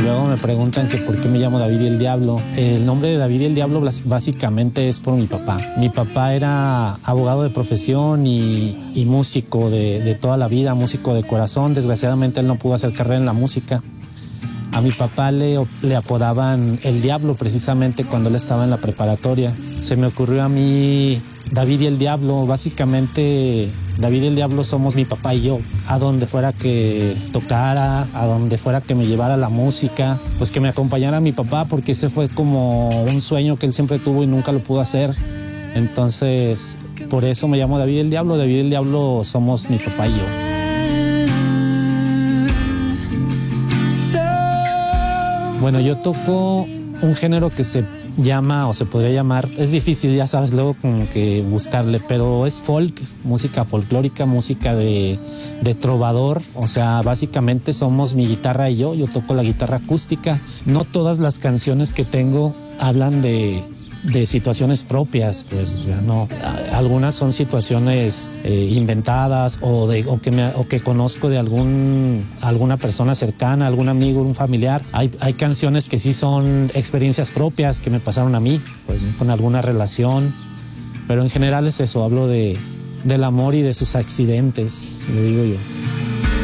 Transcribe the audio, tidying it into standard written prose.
luego me preguntan que por qué me llamo David y el Diablo. El nombre de David y el Diablo básicamente es por mi papá. Mi papá era abogado de profesión y músico de toda la vida, músico de corazón. Desgraciadamente él no pudo hacer carrera en la música. A mi papá le apodaban el Diablo precisamente cuando él estaba en la preparatoria. Se me ocurrió a mí David y el Diablo. Básicamente David y el Diablo somos mi papá y yo. A donde fuera que tocara, a donde fuera que me llevara la música, pues que me acompañara mi papá, porque ese fue como un sueño que él siempre tuvo y nunca lo pudo hacer. Entonces, por eso me llamo David y el Diablo. David y el Diablo somos mi papá y yo. Bueno, yo toco un género que se llama, o se podría llamar, es difícil, ya sabes, luego como que buscarle, pero es folk, música folclórica, música de trovador. O sea, básicamente somos mi guitarra y yo toco la guitarra acústica. No todas las canciones que tengo hablan de situaciones propias, pues no. Algunas son situaciones inventadas o que conozco de alguna persona cercana, algún amigo, un familiar. Hay canciones que sí son experiencias propias que me pasaron a mí, pues con alguna relación, pero en general es eso, hablo del amor y de sus accidentes, le digo yo.